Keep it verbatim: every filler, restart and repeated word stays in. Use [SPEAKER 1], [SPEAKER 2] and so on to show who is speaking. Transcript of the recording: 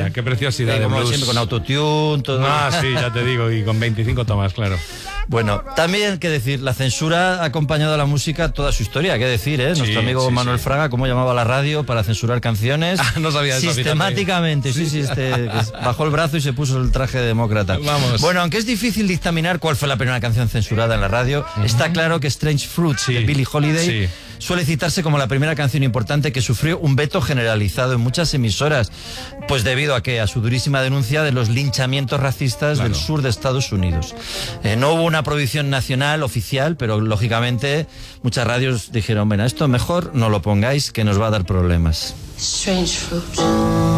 [SPEAKER 1] maravilla, qué preciosidad
[SPEAKER 2] Sí,
[SPEAKER 1] de
[SPEAKER 2] como
[SPEAKER 1] blues.
[SPEAKER 2] siempre, con autotune, todo.
[SPEAKER 1] Ah, sí, ya te digo, y con veinticinco tomas, claro.
[SPEAKER 2] Bueno, también, que decir, la censura ha acompañado a la música toda su historia, qué decir, ¿eh?
[SPEAKER 1] Sí,
[SPEAKER 2] Nuestro amigo
[SPEAKER 1] sí,
[SPEAKER 2] Manuel
[SPEAKER 1] sí.
[SPEAKER 2] Fraga, cómo llamaba a la radio para censurar canciones.
[SPEAKER 1] Ah, no sabía eso,
[SPEAKER 2] sistemáticamente, sí, sí, este, que bajó el brazo y se puso el traje de demócrata.
[SPEAKER 1] Vamos.
[SPEAKER 2] Bueno, aunque es difícil dictaminar cuál fue la primera canción censurada en la radio, uh-huh. está claro que Strange Fruit
[SPEAKER 1] Sí,
[SPEAKER 2] de Billie Holiday
[SPEAKER 1] sí.
[SPEAKER 2] suele citarse como la primera canción importante que sufrió un veto generalizado en muchas emisoras, pues debido a que a su durísima denuncia de los linchamientos racistas
[SPEAKER 1] Claro.
[SPEAKER 2] del sur de Estados Unidos. Eh, no hubo una prohibición nacional oficial, pero lógicamente muchas radios dijeron, bueno, esto mejor no lo pongáis, que nos va a dar problemas.
[SPEAKER 3] Strange fruit.